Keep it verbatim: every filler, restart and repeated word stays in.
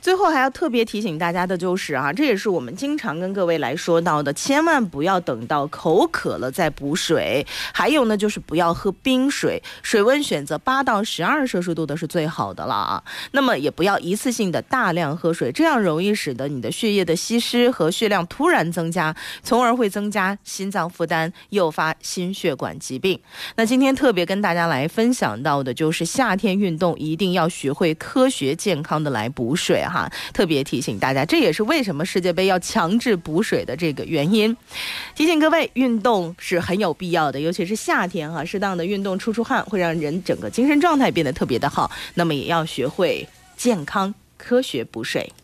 最后还要特别提醒大家的就是啊，这也是我们经常跟各位来说到的，千万不要等到口渴了再补水。还有呢，就是不要喝冰水，水温选择八到十二摄氏度的是最好的了啊。那么也不要一次性的大量喝水，这样容易使得你的血液的稀释和血量突然增加，从而会增加心脏负担，诱发心血管疾病。那今天特别跟大家来分享到的就是夏天运动一定要学会科学健康的来补水啊。哈，特别提醒大家，这也是为什么世界杯要强制补水的这个原因。提醒各位，运动是很有必要的，尤其是夏天哈，适当的运动出出汗，会让人整个精神状态变得特别的好。那么也要学会健康科学补水。